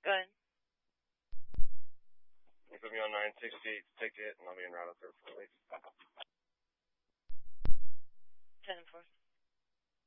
Go ahead. You put me on 968 ticket, and I'll be in route up there for a week.